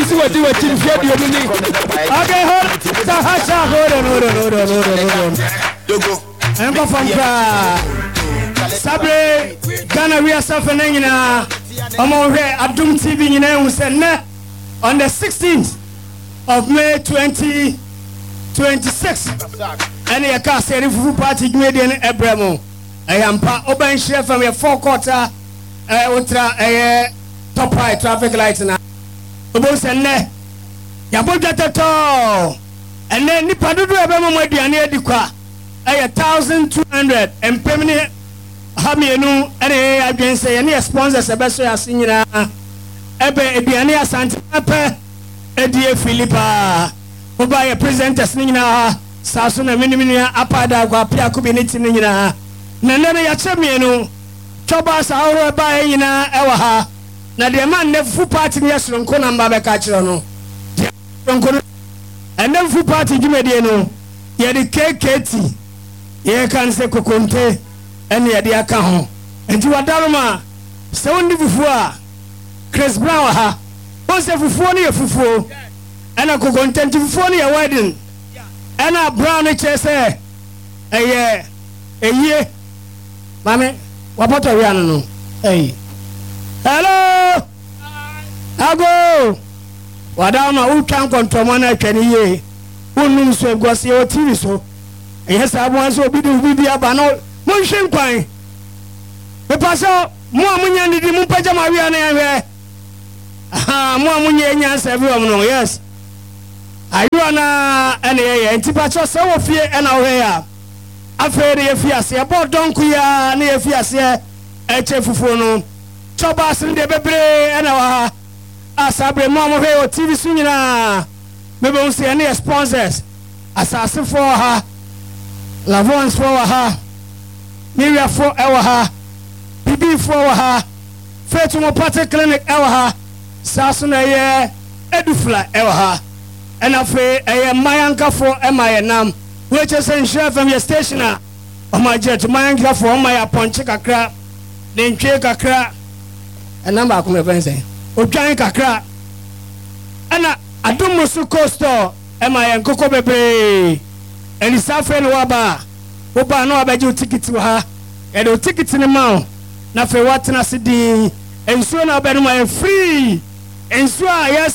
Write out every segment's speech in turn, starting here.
see what you were team for the opening. Okay, hold on. I'm from Sabre, Ghana, we are suffering now. I'm over here at Doom TV in on the 16th of May 2026. And I can't say if party Canadian Abramo. I am open share from your 4-quarter ultra top high traffic lights now. Both and ne Yabota and then Nipadu Abamo Diane Dukwa. 1,200 and permanent Hamianu and I can say any sponsors a best as in Ebe Ediania Santa Edia Philippa who by a presenter Nina Sasuna Minimia Apada Guapia Kubiniti Nina Nana Yachamianu Chobas our by Ina Ewaha na the man never full party yes from Konamba Kachano and never full party Jimediano Yadi KKT ye can say Kokonte and Yadi Akaho and you are Daruma so only before Chris Brown ha once a fufu and a Kokonte for your wedding and a brown HSA a year Mammy what about a no hey hello Ago Wadama who can control one can ye who knows so go see your TV so yes I want to be the abano Munshin Pine the pastor more Munyan did Mupaja Maria more Munyan everyone yes I do and Tipacho so fear and aware afraid if you see about Donkuya near Fiasia HF Chobas in the baby and our Asabre Mama or TV Sunina. Maybe we'll see any sponsors. Assassin for her, Lavons for her, Miria for her, PB for her, Fatal Party Clinic her, Sasuna Edufla her, and afraid a Mayanka for MINAM, which is in share from your stationer. Oh my jet, Mayanka for my upon Chicka then Chicka crap. And number of my say, O giant crack. And I don't musu costo, and my and Coco Bebe. And it's Alfred Waba. Oba no about you ticket to her, and the ticket in the mouth. Now for what I said, and so now better my free. And so I have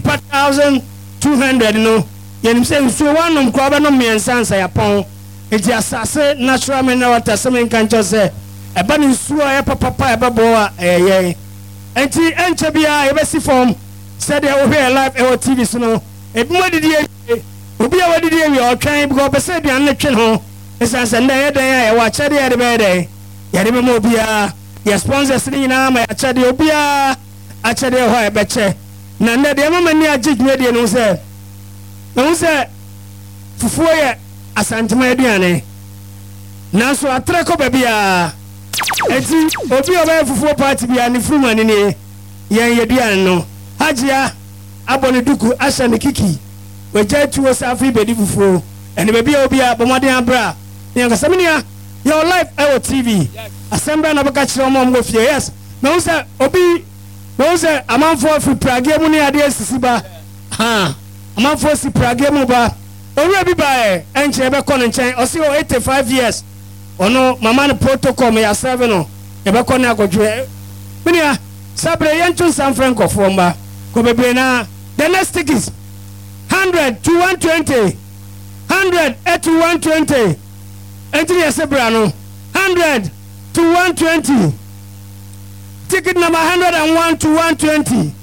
70,200, no. Yen say so one on Crabano me and Sansa upon. It's just a natural man what some can just say. A bunny sua papa baboa, eh. And the Enchabia, a best form, said they will hear live our TV snow. If more did you be already there, we are trying to go beside the election home. It's as a day, watch at the other day. Yadimobia, your sponsors in Ama, Chadiobia, Achadio, I betcha. None of the woman near Jig Median who said, no, sir, for 4 years, a Santa Mediane. Now, so I track up a beer. Eti obi oba fufu party bia ni fruman ni yen yedian no hajia abone duku asha ne kiki we jatu osafi bedi fufu ene be bia obi abomade abra yen kasamnia your life our TV assembly na baka kire omo mo fie yes no say obi no say amanfo fi Prague mu ni ade asisi ba ha amanfo si Prague mu ba owura bi ba enche be kono nchen o si 85 years ono mama no protocol me ya 7 no e be kono agodwe minia sabre yenchu San Franco fomba ko bebe na the next tick is 100 to 120 100 to 120 entry sabra no 100 to 120 ticket number 101 to 120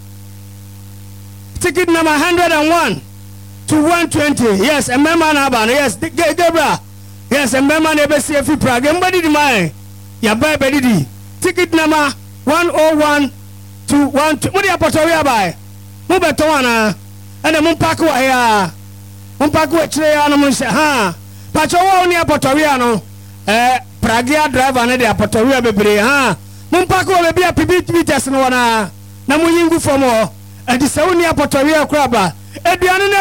ticket number 101 to 120 yes and member na ba no yes Gabriel yes, and Mama never see a free Prague. Everybody the mine. Ya buy bedidi. Ticket number 101 to 1. What do you put away by? Move to one. And the Mumpaku here. Mumpaku actually on the ha. Pacho only a Potoriano. Prague driver and the Potoria baby. Ha. Mumpaku will be a PBT test no one. Namuyingu for more. And the Saunia Potoria crabber. Ediana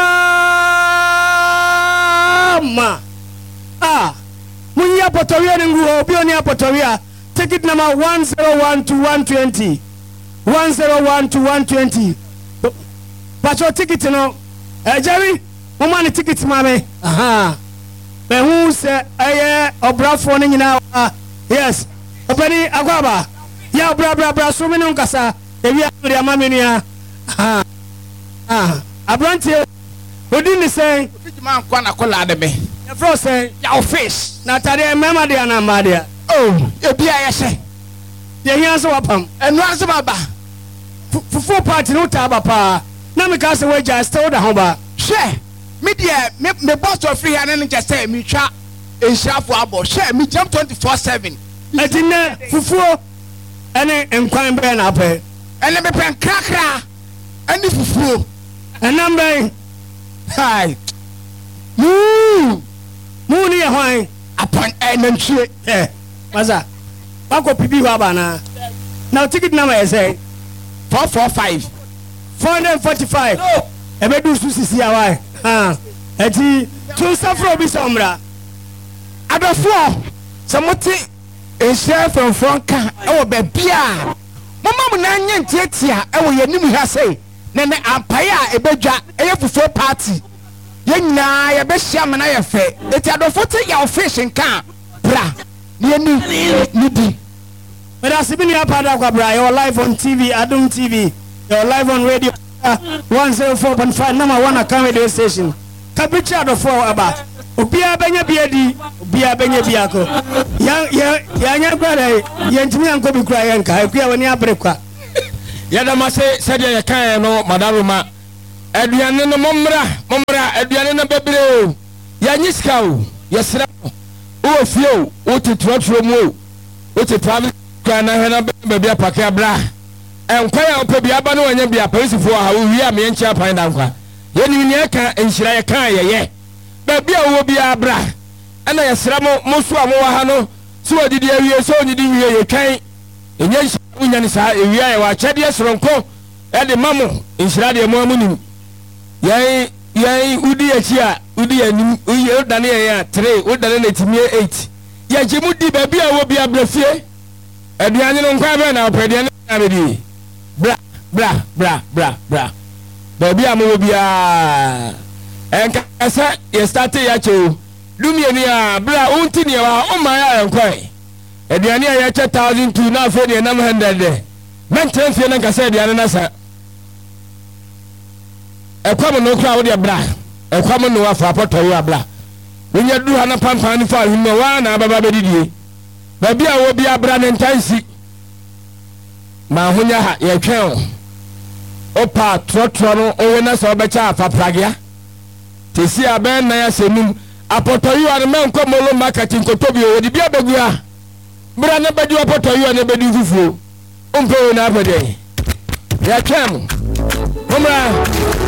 Buswa. Munya Potoria Ngu Bionia Potoria. Ticket number 101 to 120. 101 to 120. pacho ticket no Jerry mama ni ticket mame aha be hu se eye obrafo ne nyina yes opani agwaba ya bra so me no nkasa ewi amri amame nua abrantie odi ni say man kwa na kola de me e fro say ya fish na tare mema de na ma de oh e bia ya hye ye hia so wapam enu ase baba fufu party no ta ba pa na me ka say we just still da ho ba hye me de me boss of free here na just say me twa enshafo abo hye me jam 24/7 etine fufu ene enkwan be na ape ene me pen krakra ene fufu enambe hai mu ni ye hwan upon enantwie maza bako pibi ho abana now ticket number is 445 ebe du su sisi awai eti tun safro bi somra adofo samuti enshare from ka ewo be bia mama mu na anye ntiatia ewo yanim ha sei nene ampaya ebedwa eye fufu party yenya ye be hia me na ye fe eti adofo te ya fish nka bra ni ni di but asibini apada kwa bra you live on TV Adum TV you live on radio 104.5 number 1 radio station kabichi adofo aba obia benya biadi obia benya biako ya nya kware yentimi anko bi kura yanka akua woni abrekwa yadama se dia ya kan no madaruma aduane no momra aduane no bebre o ya nyiska o ya sra o fio o titrotro mu o ti private kana hena be bia pake abra enkwa ya opa bia ba no wanya bia polisifu ha wo wi am yenchi apan da nkwa yeni ni aka enhyira ya kan ye ba bia wo bia abra ana ya sra mo so amu wa ha no so odidi awie so onyidi wie ye twan enye unya ni sa ewia ya wa chede soronko e de mamo enhyira de mo amunim yai udi achi a udi anim uye dane ya 3 udane na timie 8 ya jemu di ba bia wo bia brafie aduane no nkwa be na opediane na bedi bra ba bia mo bia enka asa ye start ya chew dumie ni a bra unti ni wa o ma ya enkwai aduane ya che 1002 na afo ni na 100 de mentre fie na nka sa aduane na sa ekwam no kra wo de bra ekwam no afa apoto yo abra wonya du ha na pampan ni fa himo wa na baba bedidie ba bia wo bia bra ne ntansi ma honya ha ye twen opa trotro no owe na so becha afa pragea tesi aben na ya senum apoto yo an men ko molo marketing ko tobi o di bia begua bra na bedi apoto yo na bedi fufuo umpe na abede ya twen umra